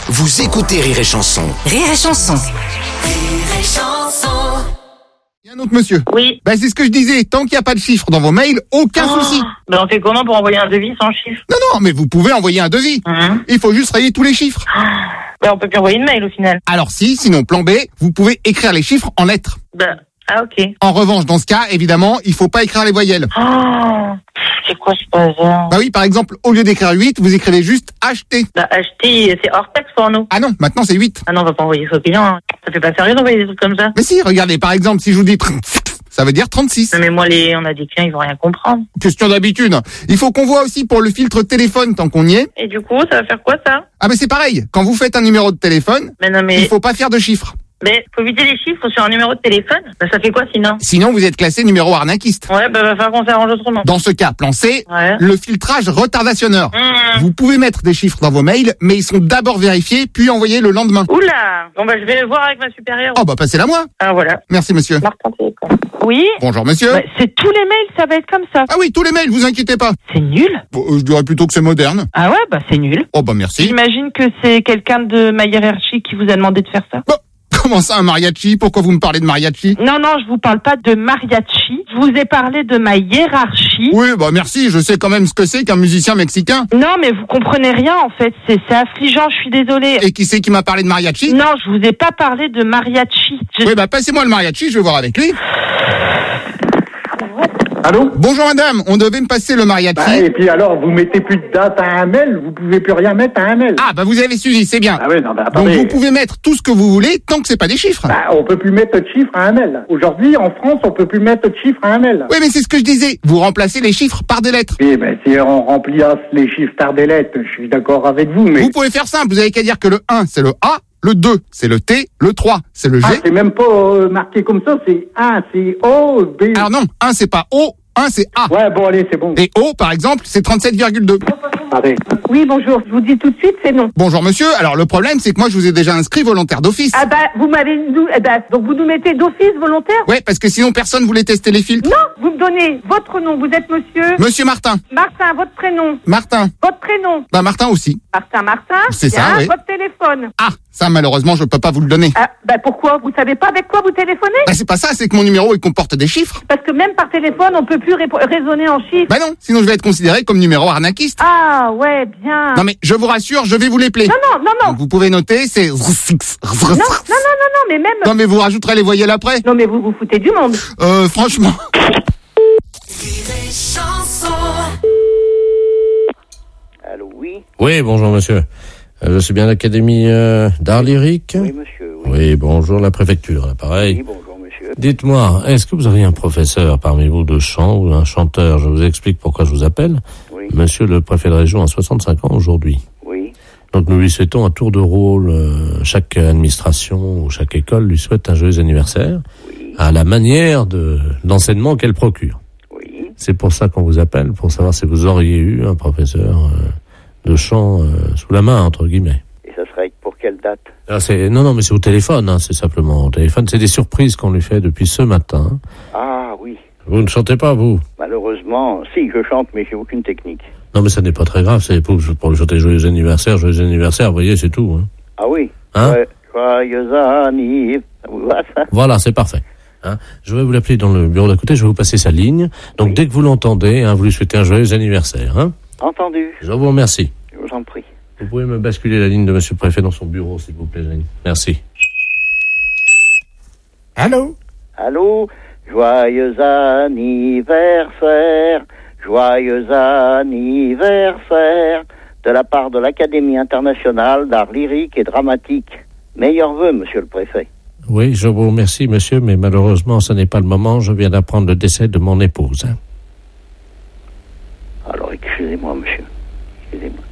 Vous écoutez Rire et Chanson. Rire et Chanson. Rire et Chanson. Il y a un autre monsieur. Oui. C'est ce que je disais. Tant qu'il n'y a pas de chiffre dans vos mails, aucun souci. Mais on fait comment pour envoyer un devis sans chiffre? Non, mais vous pouvez envoyer un devis. Il faut juste rayer tous les chiffres. On peut plus envoyer une mail au final. Alors sinon plan B, vous pouvez écrire les chiffres en lettres. Ok. En revanche, dans ce cas, évidemment, il faut pas écrire les voyelles. C'est quoi ce bazar? Oui, par exemple, au lieu d'écrire 8, vous écrivez juste acheter. Acheter, c'est hors taxe pour nous. Ah non, maintenant c'est 8. Ah non, on va pas envoyer ça au client. Hein. Ça fait pas sérieux d'envoyer des trucs comme ça. Mais si, regardez, par exemple, si je vous dis ça veut dire 36. Non, mais moi, on a des clients, ils vont rien comprendre. Question d'habitude. Il faut qu'on voit aussi pour le filtre téléphone tant qu'on y est. Et du coup, ça va faire quoi ça? C'est pareil. Quand vous faites un numéro de téléphone, il faut pas faire de chiffres. Mais faut vider les chiffres sur un numéro de téléphone. Ça fait quoi sinon? Sinon, vous êtes classé numéro arnaquiste. Ouais, va falloir qu'on s'arrange autrement. Dans ce cas, plan C, le filtrage retardationneur. Vous pouvez mettre des chiffres dans vos mails, mais ils sont d'abord vérifiés, puis envoyés le lendemain. Oula! Bon je vais voir avec ma supérieure. Passez-la moi. Ah voilà. Merci monsieur. Martin Télécom. Oui. Bonjour monsieur. C'est tous les mails, ça va être comme ça. Ah oui, tous les mails, vous inquiétez pas. C'est nul. Je dirais plutôt que c'est moderne. Ah ouais, c'est nul. Merci. J'imagine que c'est quelqu'un de ma hiérarchie qui vous a demandé de faire ça. Comment ça, un mariachi? Pourquoi vous me parlez de mariachi? Non, je vous parle pas de mariachi. Je vous ai parlé de ma hiérarchie. Oui, merci, je sais quand même ce que c'est qu'un musicien mexicain. Non, mais vous comprenez rien, en fait. C'est affligeant, je suis désolée. Et qui c'est qui m'a parlé de mariachi? Non, je vous ai pas parlé de mariachi. Oui, passez-moi le mariachi, je vais voir avec lui. Allô? Bonjour madame, on devait me passer le mariachi. Et puis alors, vous mettez plus de date à un mail, vous pouvez plus rien mettre à un mail. Vous avez suivi, c'est bien. Donc vous pouvez mettre tout ce que vous voulez tant que c'est pas des chiffres. On peut plus mettre de chiffres à un mail. Aujourd'hui, en France, on peut plus mettre de chiffres à un mail. Oui, mais c'est ce que je disais. Vous remplacez les chiffres par des lettres. Oui, si on remplace les chiffres par des lettres, je suis d'accord avec vous, mais... Vous pouvez faire simple, vous avez qu'à dire que le 1, c'est le A, le 2, c'est le T, le 3, c'est le G. C'est même pas marqué comme ça, c'est 1, c'est O, B... Alors non, 1, c'est pas O, 1, c'est A. Ouais, allez, c'est bon. Et O, par exemple, c'est 37,2. Oui, bonjour. Je vous dis tout de suite, c'est non. Bonjour, monsieur. Alors, le problème, c'est que moi, je vous ai déjà inscrit volontaire d'office. Vous m'avez... donc vous nous mettez d'office volontaire? Ouais, parce que sinon, personne voulait tester les filtres. Non, vous me donnez votre nom. Vous êtes monsieur? Monsieur Martin. Martin, votre prénom? Martin. Votre prénom? Martin aussi. Martin. C'est ça, oui. Votre téléphone? Ça, malheureusement, je peux pas vous le donner. Pourquoi? Vous savez pas avec quoi vous téléphonez? C'est pas ça, c'est que mon numéro, il comporte des chiffres. Parce que même par téléphone, on peut plus raisonner en chiffres. Non, sinon je vais être considéré comme numéro arnaquiste. Ah, ouais, bien. Non, mais je vous rassure, je vais vous l'épeler. Non. Donc, vous pouvez noter, c'est... Non, mais même... Non, mais vous rajouterez les voyelles après. Non, mais vous vous foutez du monde. Franchement... Allô, oui. Oui, bonjour monsieur. Je suis bien à l'Académie d'art lyrique. Oui, monsieur. Oui, bonjour, la préfecture, là, pareil. Oui, bonjour, monsieur. Dites-moi, est-ce que vous avez un professeur parmi vous de chant ou un chanteur? Je vous explique pourquoi je vous appelle. Oui. Monsieur le préfet de région a 65 ans aujourd'hui. Oui. Donc nous lui souhaitons un tour de rôle. Chaque administration ou chaque école lui souhaite un joyeux anniversaire. Oui. À la manière de l'enseignement qu'elle procure. Oui. C'est pour ça qu'on vous appelle, pour savoir si vous auriez eu un professeur de chant sous la main, entre guillemets. Et ça serait pour quelle date? Non, mais c'est au téléphone, c'est simplement au téléphone. C'est des surprises qu'on lui fait depuis ce matin. Ah, oui. Vous ne chantez pas, vous? Malheureusement, si, je chante, mais j'ai aucune technique. Non, mais ça n'est pas très grave, c'est pour lui chanter joyeux anniversaire, vous voyez, c'est tout. Ah oui. Ouais, joyeux anniversaire. Voilà, c'est parfait. Je vais vous l'appeler dans le bureau d'à côté, je vais vous passer sa ligne. Donc dès que vous l'entendez, vous lui souhaitez un joyeux anniversaire. Entendu. Je vous remercie. Je vous en prie. Vous pouvez me basculer la ligne de monsieur le préfet dans son bureau, s'il vous plaît, Jeanne. Merci. Allô? Joyeux anniversaire. Joyeux anniversaire. De la part de l'Académie internationale d'art lyrique et dramatique. Meilleurs vœux, monsieur le préfet. Oui, je vous remercie, monsieur, mais malheureusement, ce n'est pas le moment. Je viens d'apprendre le décès de mon épouse. Alors, excusez-moi, monsieur. Excusez-moi.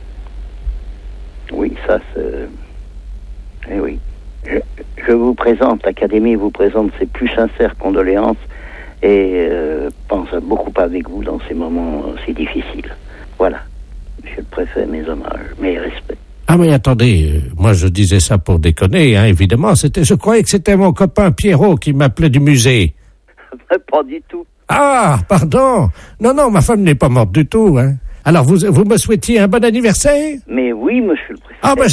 Oui, ça, c'est... Eh oui. Je vous présente, l'Académie vous présente ses plus sincères condoléances et pense beaucoup avec vous dans ces moments si difficiles. Voilà. Monsieur le préfet, mes hommages, mes respects. Ah mais attendez, moi je disais ça pour déconner, évidemment. Je croyais que c'était mon copain Pierrot qui m'appelait du musée. Pas du tout. Ah, pardon. Non, ma femme n'est pas morte du tout. Alors vous me souhaitiez un bon anniversaire? Mais oui, monsieur le préfet. Ah ben